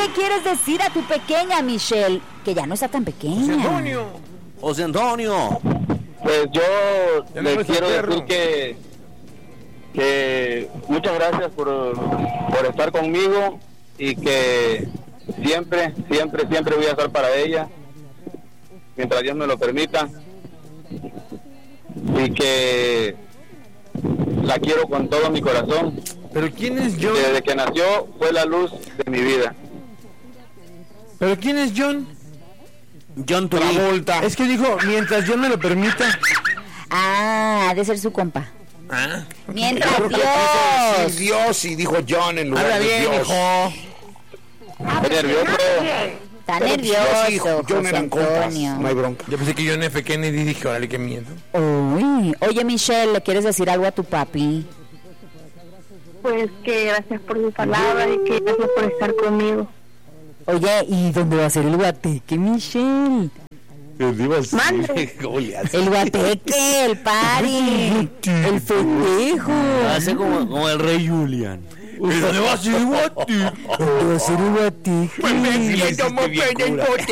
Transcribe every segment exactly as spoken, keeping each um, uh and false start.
le quieres decir a tu pequeña Michelle? Que ya no está tan pequeña. José Antonio. José Antonio. Pues yo Ya le no quiero es decir perro. que, que muchas gracias por, por estar conmigo y que siempre, siempre, siempre voy a estar para ella, mientras Dios me lo permita, y que la quiero con todo mi corazón. ¿Pero quién es John? Desde que nació fue la luz de mi vida. ¿Pero quién es John? John Turi. Travolta. Es que dijo, mientras Dios me lo permita. Ah, ha de ser su compa. Ah. Mientras Creo que le quiso decir Dios. Dios y dijo John en lugar Habla de bien, Dios. hijo. Estoy nervioso. Está Pero, pues, Dios y nervioso, John José eran compas, Antonio. no hay bronca. Yo pensé que John F. Kennedy, dije, órale, qué miedo. Uy, oye Michelle, ¿le quieres decir algo a tu papi? Pues que gracias por su palabra y que gracias por estar conmigo. Oye, ¿y dónde va a ser el guateque, Michelle? Mande. El guateque, el party, el festejo. Va a ser como, como el rey Julian. ¿Dónde va a ser el guate? ¿Dónde va a ser el guateque?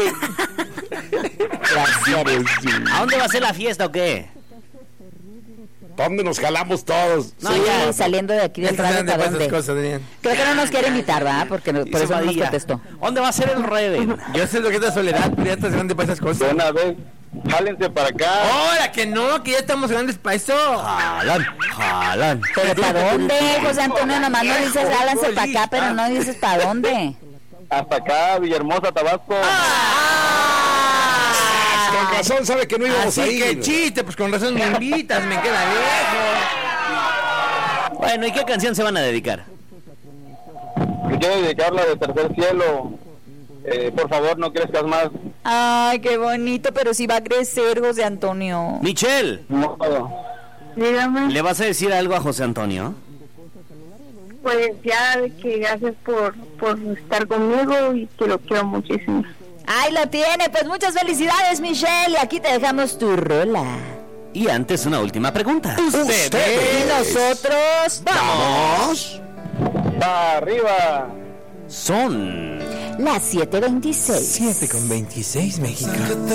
Gracias. ¿A dónde va a ser la fiesta o qué? ¿Para dónde nos jalamos todos? No, Sí, ya. saliendo de aquí del radio, ¿para dónde? Cosas, Adrián. Creo que no nos quiere invitar, ¿verdad? Porque no- por Hizo eso no nos María. contestó. ¿Dónde va a ser el Reven? Yo sé lo que es la soledad, pero ya estás grande para esas De cosas. una vez, jálense para acá. ¡Ahora que no! Que ya estamos grandes para eso. Jalan, jalan. ¿Pero para dónde, José Antonio? Nomás no dices, háganse para acá, pero no dices para dónde. Hasta acá, Villahermosa, Tabasco. Con razón sabe que no íbamos a Así ir. que chiste, pues con razón me invitas, me queda lejos. Bueno, ¿y qué canción se van a dedicar? Que quiero dedicarla de Tercer Cielo. Eh, por favor, no crezcas más. Ay, qué bonito, pero sí va a crecer, José Antonio. Michelle, No, Dígame, ¿le vas a decir algo a José Antonio? pues ya de que gracias por, por estar conmigo y que lo quiero muchísimo. Ay, lo tiene. Pues muchas felicidades, Michelle. Y aquí te dejamos tu rola. Y antes una última pregunta. Y nosotros ¡Vamos! va arriba. Son las siete veintiséis. siete con veintiséis, México.